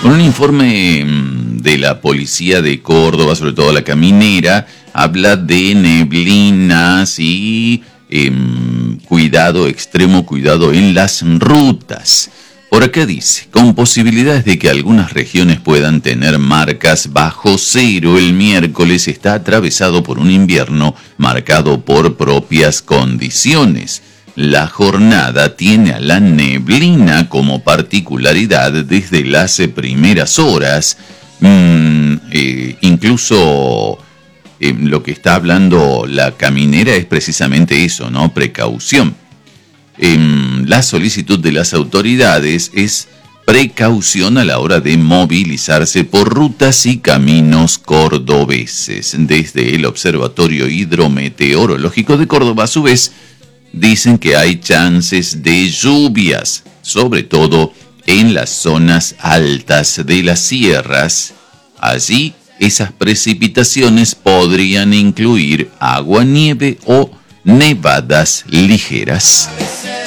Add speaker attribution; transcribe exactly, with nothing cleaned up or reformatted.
Speaker 1: Bueno, un informe de la policía de Córdoba, sobre todo la caminera, habla de neblinas y eh, cuidado, extremo cuidado en las rutas. Por acá dice, con posibilidades de que algunas regiones puedan tener marcas bajo cero, el miércoles está atravesado por un invierno marcado por propias condiciones. La jornada tiene a la neblina como particularidad desde las primeras horas. Mm, eh, incluso eh, lo que está hablando la caminera es precisamente eso, ¿no? Precaución. Eh, la solicitud de las autoridades es precaución a la hora de movilizarse por rutas y caminos cordobeses. Desde el Observatorio Hidrometeorológico de Córdoba, a su vez, dicen que hay chances de lluvias, sobre todo en las zonas altas de las sierras. Allí, esas precipitaciones podrían incluir agua, nieve o nevadas ligeras.